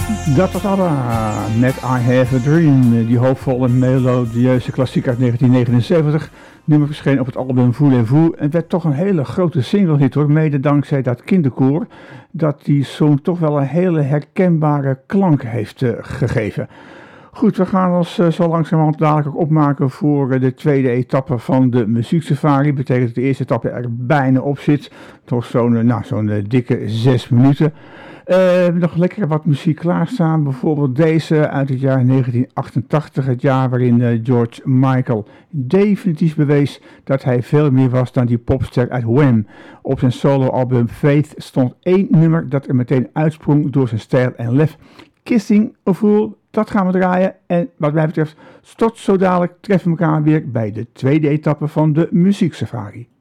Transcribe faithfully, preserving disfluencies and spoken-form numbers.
Dat was ABBA met I Have a Dream, die hoopvolle melodieuze klassieker uit negentien negenenzeventig. Nummer verscheen op het album Voulez-vous en werd toch een hele grote singlehit hoor, mede dankzij dat kinderkoor dat die song toch wel een hele herkenbare klank heeft uh, gegeven. Goed, we gaan ons uh, zo langzamerhand dadelijk ook opmaken voor uh, de tweede etappe van de muzieksafari. Betekent dat de eerste etappe er bijna op zit, toch zo'n uh, nou, zo'n uh, dikke zes minuten. Uh, we hebben nog lekker wat muziek klaarstaan. Bijvoorbeeld deze uit het jaar negentien achtentachtig. Het jaar waarin uh, George Michael definitief bewees dat hij veel meer was dan die popster uit Wham. Op zijn soloalbum Faith stond één nummer dat er meteen uitsprong door zijn stijl en lef. Kissing a Fool, dat gaan we draaien. En wat mij betreft, tot zo dadelijk treffen we elkaar weer bij de tweede etappe van de muzieksafari.